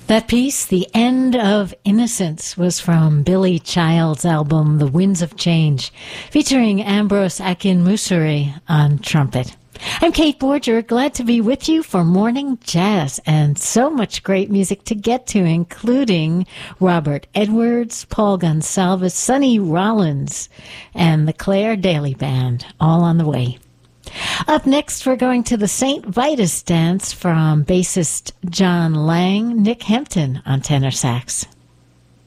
That piece, The End of Innocence, was from Billy Child's album The Winds of Change, featuring Ambrose Akin-Musseri on trumpet. I'm Kate Borger, glad to be with you for Morning Jazz, and so much great music to get to, including Robert Edwards, Paul Gonsalves, Sonny Rollins, and the Claire Daly Band, all on the way. Up next, we're going to the St. Vitus Dance from bassist John Lang, Nick Hempton on tenor sax.